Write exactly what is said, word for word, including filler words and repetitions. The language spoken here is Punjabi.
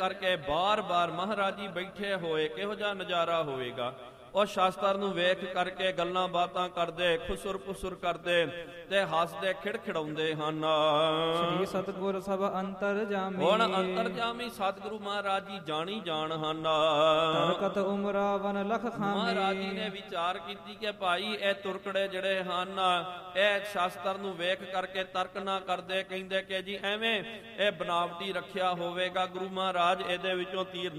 ਕਰਕੇ ਬਾਰ ਬਾਰ ਮਹਾਰਾਜ ਜੀ ਬੈਠੇ ਹੋਏ ਕਿਹੋ ਜਿਹਾ ਨਜ਼ਾਰਾ ਹੋਵੇਗਾ। ਉਹ ਸ਼ਾਸਤਰ ਨੂੰ ਵੇਖ ਕਰਕੇ ਗੱਲਾਂ ਬਾਤਾਂ ਕਰਦੇ, ਖੁਸਰ ਪੁਸਰ ਕਰਦੇ ਤੇ ਹੱਸਦੇ ਖਿੜਖਿੜਾਉਂਦੇ ਹਨ। ਸ੍ਰੀ ਸਤਿਗੁਰ ਸਭ ਅੰਤਰ ਜਾਮੀ, ਹੁਣ ਅੰਤਰ ਜਾਮੀ ਸਤਿਗੁਰੂ ਮਹਾਰਾਜ ਜੀ ਜਾਣੀ ਜਾਣ ਹਨ। ਤਰਕਤ ਉਮਰਾਵਨ ਲਖ ਖਾਮੀ, ਮਹਾਰਾਜ ਜੀ ਨੇ ਵਿਚਾਰ ਕੀਤੀ ਕਿ ਭਾਈ ਇਹ ਤੁਰਕੜੇ ਜਿਹੜੇ ਹਨ ਇਹ ਸ਼ਾਸਤਰ ਨੂੰ ਵੇਖ ਕਰਕੇ ਤਰਕ ਨਾ ਕਰਦੇ, ਕਹਿੰਦੇ ਕਿ ਜੀ ਐਵੇਂ ਇਹ ਬਨਾਵਟੀ ਰੱਖਿਆ ਹੋਵੇਗਾ, ਗੁਰੂ ਮਹਾਰਾਜ ਇਹਦੇ ਵਿੱਚੋਂ ਤੀਰ